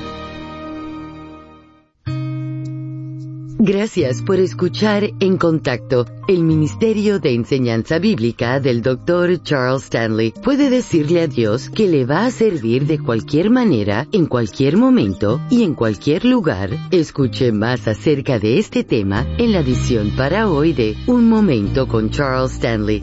Gracias por escuchar En Contacto, el Ministerio de Enseñanza Bíblica del doctor Charles Stanley. Puede decirle a Dios que le va a servir de cualquier manera, en cualquier momento y en cualquier lugar. Escuche más acerca de este tema en la edición para hoy de Un Momento con Charles Stanley.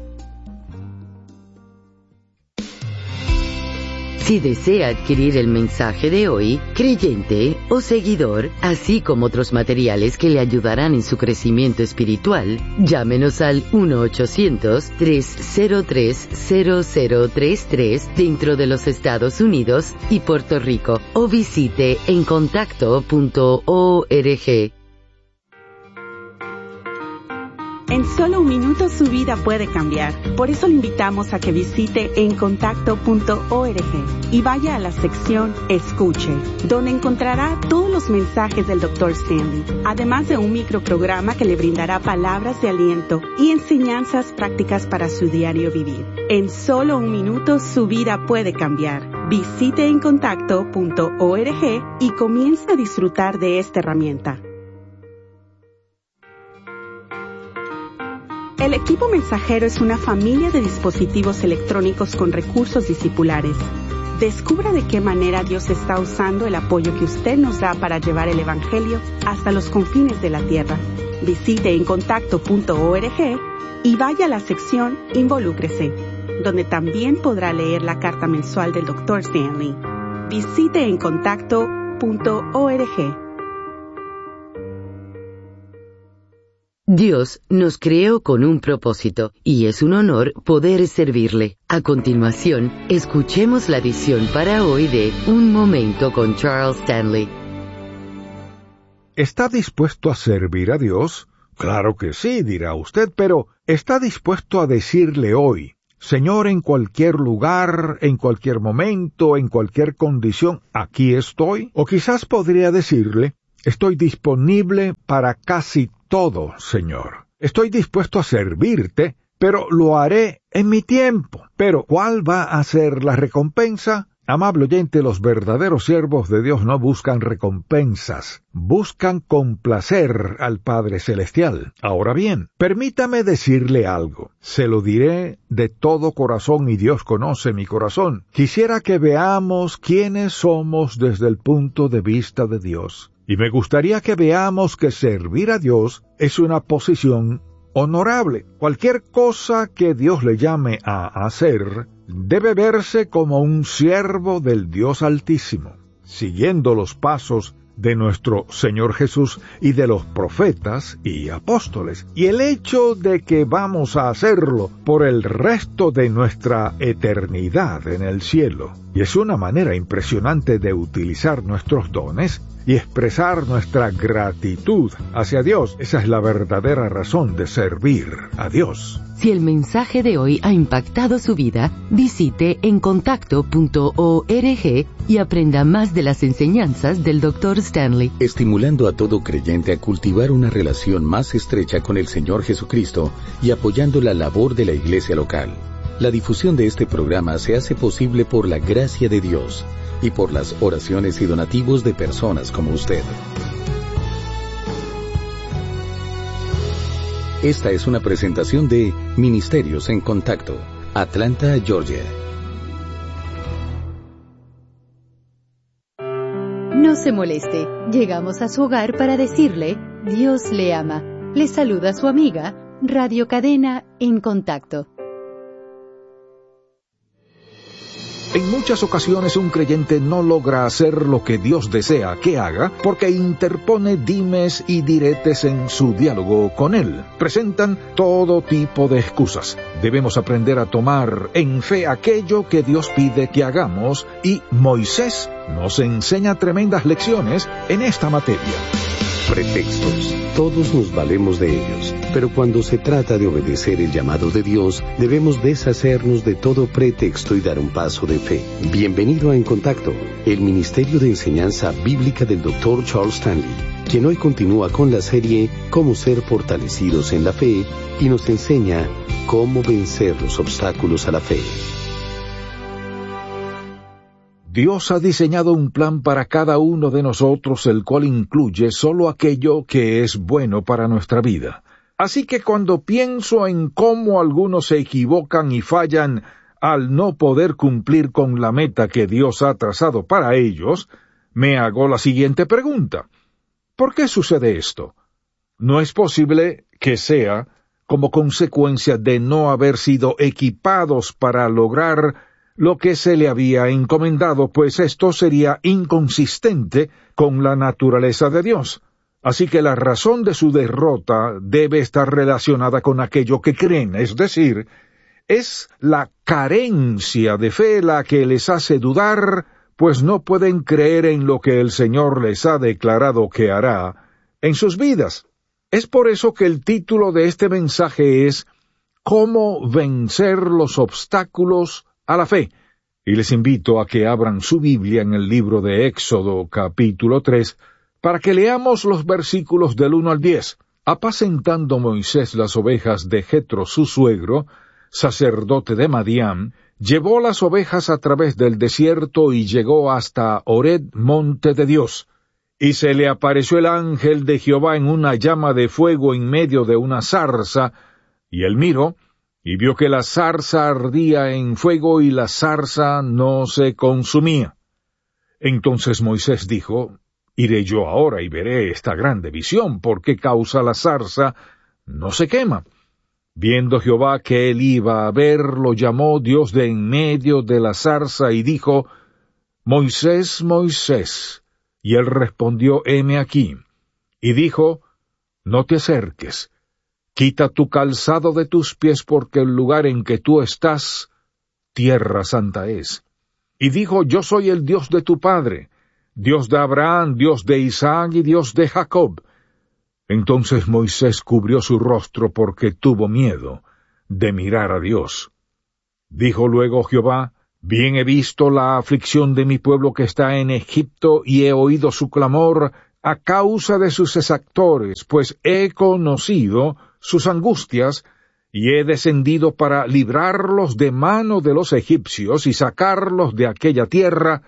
Si desea adquirir el mensaje de hoy, creyente o seguidor, así como otros materiales que le ayudarán en su crecimiento espiritual, llámenos al uno ochocientos, tres cero tres, cero cero tres tres dentro de los Estados Unidos y Puerto Rico o visite en contacto punto org. En solo un minuto su vida puede cambiar. Por eso le invitamos a que visite en contacto punto org y vaya a la sección Escuche, donde encontrará todos los mensajes del doctor Stanley, además de un microprograma que le brindará palabras de aliento y enseñanzas prácticas para su diario vivir. En solo un minuto su vida puede cambiar. Visite en contacto punto org y comience a disfrutar de esta herramienta. El equipo mensajero es una familia de dispositivos electrónicos con recursos discipulares. Descubra de qué manera Dios está usando el apoyo que usted nos da para llevar el Evangelio hasta los confines de la tierra. Visite en contacto punto org y vaya a la sección Involúcrese, donde también podrá leer la carta mensual del doctor Stanley. Visite en contacto punto org. Dios nos creó con un propósito, y es un honor poder servirle. A continuación, escuchemos la edición para hoy de Un Momento con Charles Stanley. ¿Está dispuesto a servir a Dios? Claro que sí, dirá usted, pero ¿está dispuesto a decirle hoy, Señor, en cualquier lugar, en cualquier momento, en cualquier condición, aquí estoy. O quizás podría decirle, estoy disponible para casi todo, Señor. Estoy dispuesto a servirte, pero lo haré en mi tiempo. Pero, ¿cuál va a ser la recompensa? Amable oyente, los verdaderos siervos de Dios no buscan recompensas, buscan complacer al Padre Celestial. Ahora bien, permítame decirle algo. Se lo diré de todo corazón y Dios conoce mi corazón. Quisiera que veamos quiénes somos desde el punto de vista de Dios. Y me gustaría que veamos que servir a Dios es una posición honorable. Cualquier cosa que Dios le llame a hacer debe verse como un siervo del Dios Altísimo, siguiendo los pasos de nuestro Señor Jesús y de los profetas y apóstoles. Y el hecho de que vamos a hacerlo por el resto de nuestra eternidad en el cielo. Y es una manera impresionante de utilizar nuestros dones y expresar nuestra gratitud hacia Dios. Esa es la verdadera razón de servir a Dios. Si el mensaje de hoy ha impactado su vida, visite encontacto punto org y aprenda más de las enseñanzas del doctor Stanley. Estimulando a todo creyente a cultivar una relación más estrecha con el Señor Jesucristo y apoyando la labor de la iglesia local. La difusión de este programa se hace posible por la gracia de Dios y por las oraciones y donativos de personas como usted. Esta es una presentación de Ministerios en Contacto, Atlanta, Georgia. No se moleste, llegamos a su hogar para decirle, Dios le ama. Le saluda su amiga, Radio Cadena en Contacto. En muchas ocasiones un creyente no logra hacer lo que Dios desea que haga porque interpone dimes y diretes en su diálogo con Él. Presentan todo tipo de excusas. Debemos aprender a tomar en fe aquello que Dios pide que hagamos y Moisés nos enseña tremendas lecciones en esta materia. Pretextos. Todos nos valemos de ellos, pero cuando se trata de obedecer el llamado de Dios, debemos deshacernos de todo pretexto y dar un paso de fe. Bienvenido a En Contacto, el Ministerio de Enseñanza Bíblica del doctor Charles Stanley, quien hoy continúa con la serie Cómo ser fortalecidos en la fe y nos enseña cómo vencer los obstáculos a la fe. Dios ha diseñado un plan para cada uno de nosotros, el cual incluye solo aquello que es bueno para nuestra vida. Así que cuando pienso en cómo algunos se equivocan y fallan al no poder cumplir con la meta que Dios ha trazado para ellos, me hago la siguiente pregunta. ¿Por qué sucede esto? No es posible que sea como consecuencia de no haber sido equipados para lograr lo que se le había encomendado, pues esto sería inconsistente con la naturaleza de Dios. Así que la razón de su derrota debe estar relacionada con aquello que creen, es decir, es la carencia de fe la que les hace dudar, pues no pueden creer en lo que el Señor les ha declarado que hará en sus vidas. Es por eso que el título de este mensaje es ¿Cómo vencer los obstáculos a la fe? Y les invito a que abran su Biblia en el libro de Éxodo, capítulo tres, para que leamos los versículos del uno al diez. Apacentando Moisés las ovejas de Jetro su suegro, sacerdote de Madián, llevó las ovejas a través del desierto y llegó hasta Horeb, monte de Dios. Y se le apareció el ángel de Jehová en una llama de fuego en medio de una zarza, y él miró, y vio que la zarza ardía en fuego y la zarza no se consumía. Entonces Moisés dijo, iré yo ahora y veré esta grande visión, ¿por qué causa la zarza no se quema? Viendo Jehová que él iba a ver, lo llamó Dios de en medio de la zarza y dijo, Moisés, Moisés. Y él respondió, heme aquí. Y dijo, no te acerques. Quita tu calzado de tus pies, porque el lugar en que tú estás, tierra santa es. Y dijo, yo soy el Dios de tu padre, Dios de Abraham, Dios de Isaac y Dios de Jacob. Entonces Moisés cubrió su rostro porque tuvo miedo de mirar a Dios. Dijo luego Jehová: Bien he visto la aflicción de mi pueblo que está en Egipto, y he oído su clamor a causa de sus exactores, pues he conocido sus angustias, y he descendido para librarlos de mano de los egipcios y sacarlos de aquella tierra,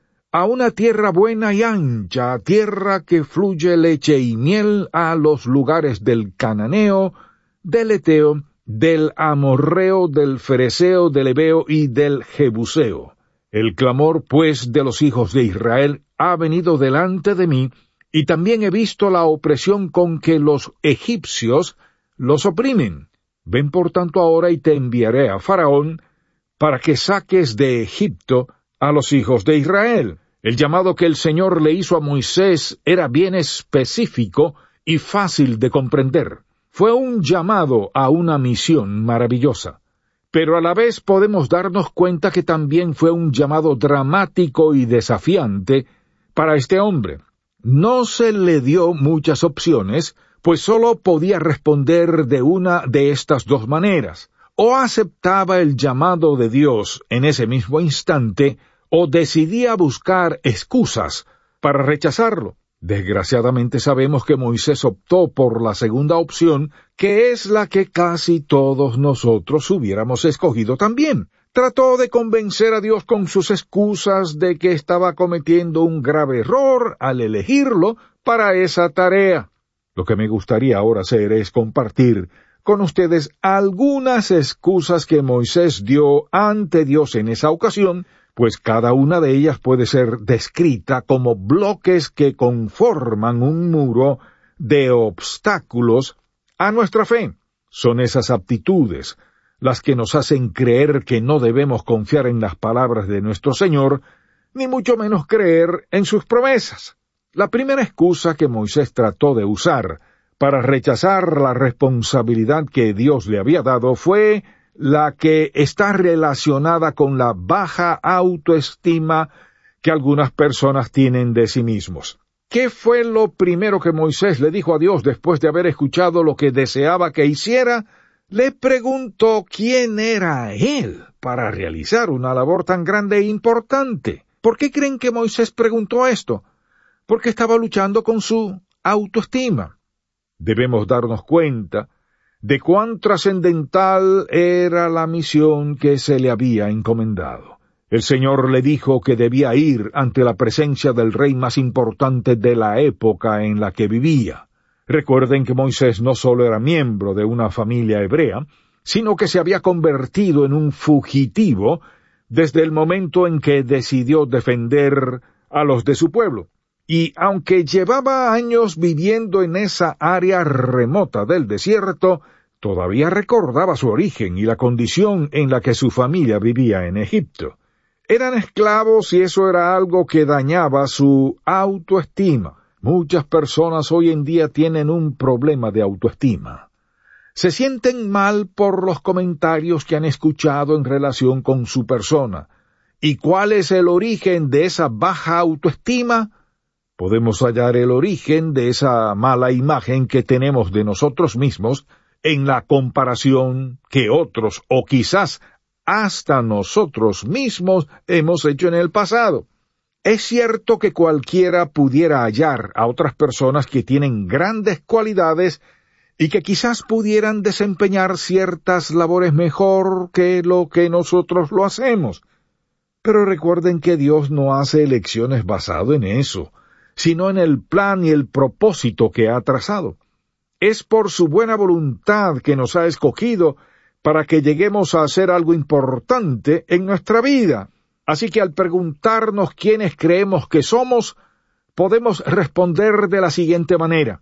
a una tierra buena y ancha, tierra que fluye leche y miel, a los lugares del cananeo, del eteo, del amorreo, del fereceo, del heveo y del jebuseo. El clamor, pues, de los hijos de Israel ha venido delante de mí, y también he visto la opresión con que los egipcios los oprimen. Ven por tanto ahora y te enviaré a Faraón, para que saques de Egipto a los hijos de Israel. El llamado que el Señor le hizo a Moisés era bien específico y fácil de comprender. Fue un llamado a una misión maravillosa, pero a la vez podemos darnos cuenta que también fue un llamado dramático y desafiante para este hombre. No se le dio muchas opciones, pues sólo podía responder de una de estas dos maneras: o aceptaba el llamado de Dios en ese mismo instante, o decidía buscar excusas para rechazarlo. Desgraciadamente sabemos que Moisés optó por la segunda opción, que es la que casi todos nosotros hubiéramos escogido también. Trató de convencer a Dios con sus excusas de que estaba cometiendo un grave error al elegirlo para esa tarea. Lo que me gustaría ahora hacer es compartir con ustedes algunas excusas que Moisés dio ante Dios en esa ocasión, pues cada una de ellas puede ser descrita como bloques que conforman un muro de obstáculos a nuestra fe. Son esas aptitudes las que nos hacen creer que no debemos confiar en las palabras de nuestro Señor, ni mucho menos creer en sus promesas. La primera excusa que Moisés trató de usar para rechazar la responsabilidad que Dios le había dado fue la que está relacionada con la baja autoestima que algunas personas tienen de sí mismos. ¿Qué fue lo primero que Moisés le dijo a Dios después de haber escuchado lo que deseaba que hiciera? Le preguntó quién era él para realizar una labor tan grande e importante. ¿Por qué creen que Moisés preguntó esto? Porque estaba luchando con su autoestima. Debemos darnos cuenta de cuán trascendental era la misión que se le había encomendado. El Señor le dijo que debía ir ante la presencia del rey más importante de la época en la que vivía. Recuerden que Moisés no solo era miembro de una familia hebrea, sino que se había convertido en un fugitivo desde el momento en que decidió defender a los de su pueblo. Y aunque llevaba años viviendo en esa área remota del desierto, todavía recordaba su origen y la condición en la que su familia vivía en Egipto. Eran esclavos y eso era algo que dañaba su autoestima. Muchas personas hoy en día tienen un problema de autoestima. Se sienten mal por los comentarios que han escuchado en relación con su persona. ¿Y cuál es el origen de esa baja autoestima? Podemos hallar el origen de esa mala imagen que tenemos de nosotros mismos en la comparación que otros, o quizás hasta nosotros mismos, hemos hecho en el pasado. Es cierto que cualquiera pudiera hallar a otras personas que tienen grandes cualidades y que quizás pudieran desempeñar ciertas labores mejor que lo que nosotros lo hacemos. Pero recuerden que Dios no hace elecciones basado en eso, sino en el plan y el propósito que ha trazado. Es por su buena voluntad que nos ha escogido para que lleguemos a hacer algo importante en nuestra vida. Así que al preguntarnos quiénes creemos que somos, podemos responder de la siguiente manera: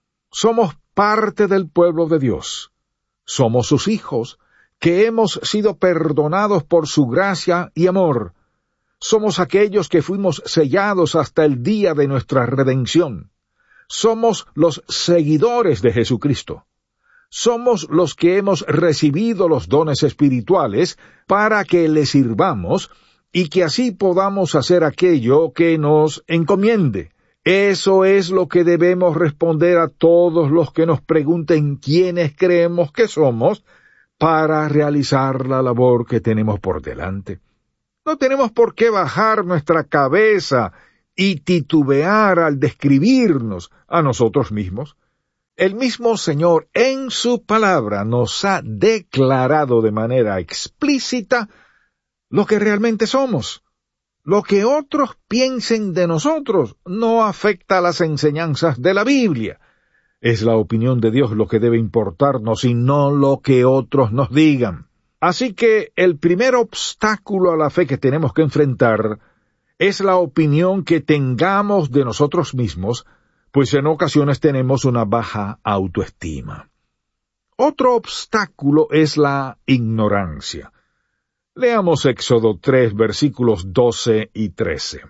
somos parte del pueblo de Dios. Somos sus hijos, que hemos sido perdonados por su gracia y amor. Somos aquellos que fuimos sellados hasta el día de nuestra redención. Somos los seguidores de Jesucristo. Somos los que hemos recibido los dones espirituales para que le sirvamos y que así podamos hacer aquello que nos encomiende. Eso es lo que debemos responder a todos los que nos pregunten quiénes creemos que somos, para realizar la labor que tenemos por delante. No tenemos por qué bajar nuestra cabeza y titubear al describirnos a nosotros mismos. El mismo Señor en su palabra nos ha declarado de manera explícita lo que realmente somos. Lo que otros piensen de nosotros no afecta a las enseñanzas de la Biblia. Es la opinión de Dios lo que debe importarnos y no lo que otros nos digan. Así que el primer obstáculo a la fe que tenemos que enfrentar es la opinión que tengamos de nosotros mismos, pues en ocasiones tenemos una baja autoestima. Otro obstáculo es la ignorancia. Leamos Éxodo tres, versículos doce y trece.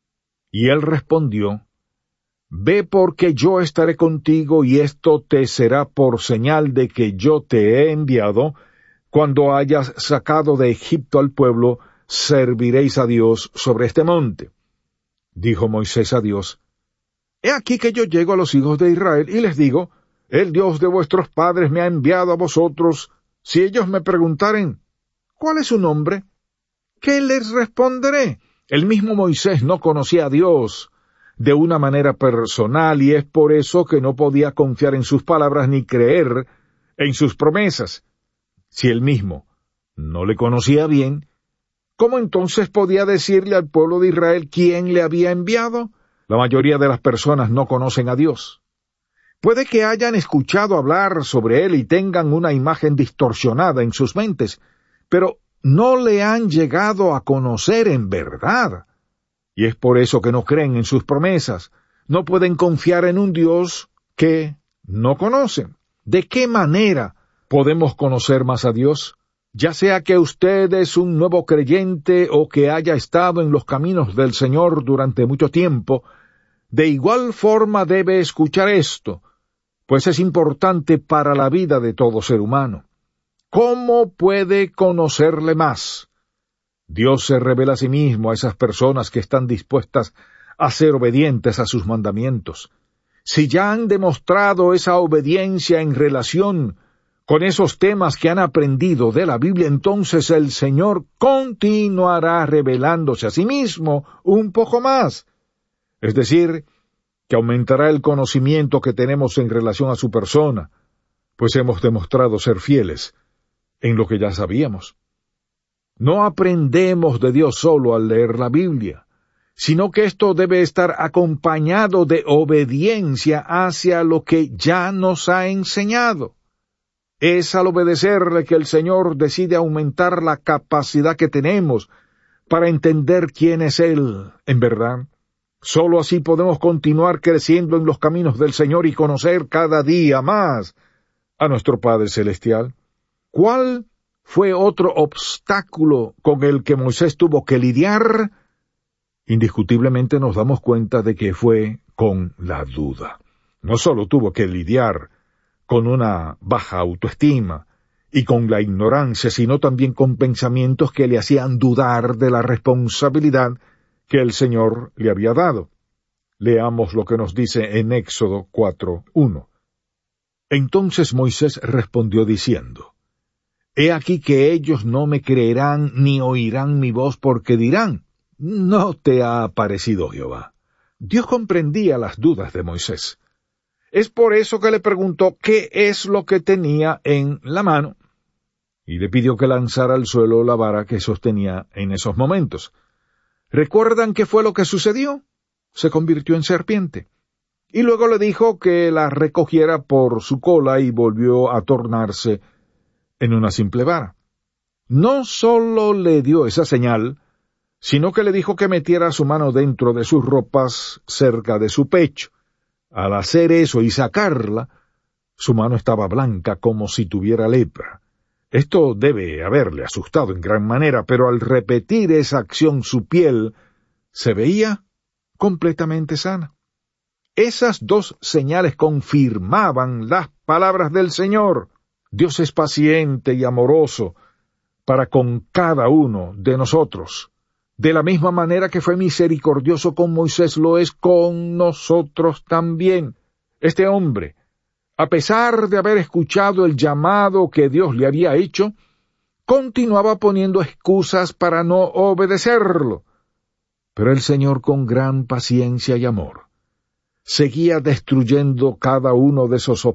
Y él respondió: Ve, porque yo estaré contigo, y esto te será por señal de que yo te he enviado. Cuando hayas sacado de Egipto al pueblo, serviréis a Dios sobre este monte. Dijo Moisés a Dios: He aquí que yo llego a los hijos de Israel, y les digo: El Dios de vuestros padres me ha enviado a vosotros. Si ellos me preguntaren: ¿cuál es su nombre?, ¿qué les responderé? El mismo Moisés no conocía a Dios de una manera personal, y es por eso que no podía confiar en sus palabras ni creer en sus promesas. Si él mismo no le conocía bien, ¿cómo entonces podía decirle al pueblo de Israel quién le había enviado? La mayoría de las personas no conocen a Dios. Puede que hayan escuchado hablar sobre él y tengan una imagen distorsionada en sus mentes, pero no le han llegado a conocer en verdad. Y es por eso que no creen en sus promesas. No pueden confiar en un Dios que no conocen. ¿De qué manera podemos conocer más a Dios? Ya sea que usted es un nuevo creyente o que haya estado en los caminos del Señor durante mucho tiempo, de igual forma debe escuchar esto, pues es importante para la vida de todo ser humano. ¿Cómo puede conocerle más? Dios se revela a sí mismo a esas personas que están dispuestas a ser obedientes a sus mandamientos. Si ya han demostrado esa obediencia en relación con esos temas que han aprendido de la Biblia, entonces el Señor continuará revelándose a sí mismo un poco más. Es decir, que aumentará el conocimiento que tenemos en relación a su persona, pues hemos demostrado ser fieles en lo que ya sabíamos. No aprendemos de Dios solo al leer la Biblia, sino que esto debe estar acompañado de obediencia hacia lo que ya nos ha enseñado. Es al obedecerle que el Señor decide aumentar la capacidad que tenemos para entender quién es Él, en verdad. Solo así podemos continuar creciendo en los caminos del Señor y conocer cada día más a nuestro Padre Celestial. ¿Cuál fue otro obstáculo con el que Moisés tuvo que lidiar? Indiscutiblemente nos damos cuenta de que fue con la duda. No solo tuvo que lidiar con una baja autoestima y con la ignorancia, sino también con pensamientos que le hacían dudar de la responsabilidad que el Señor le había dado. Leamos lo que nos dice en Éxodo cuatro uno. Entonces Moisés respondió diciendo: He aquí que ellos no me creerán ni oirán mi voz, porque dirán: ¿no te ha aparecido Jehová? Dios comprendía las dudas de Moisés. Es por eso que le preguntó qué es lo que tenía en la mano, y le pidió que lanzara al suelo la vara que sostenía en esos momentos. ¿Recuerdan qué fue lo que sucedió? Se convirtió en serpiente. Y luego le dijo que la recogiera por su cola y volvió a tornarse en una simple vara. No solo le dio esa señal, sino que le dijo que metiera su mano dentro de sus ropas cerca de su pecho. Al hacer eso y sacarla, su mano estaba blanca como si tuviera lepra. Esto debe haberle asustado en gran manera, pero al repetir esa acción su piel se veía completamente sana. Esas dos señales confirmaban las palabras del Señor. Dios es paciente y amoroso para con cada uno de nosotros. De la misma manera que fue misericordioso con Moisés, lo es con nosotros también. Este hombre a pesar de haber escuchado el llamado que Dios le había hecho, continuaba poniendo excusas para no obedecerlo. Pero el Señor, con gran paciencia y amor, seguía destruyendo cada uno de esos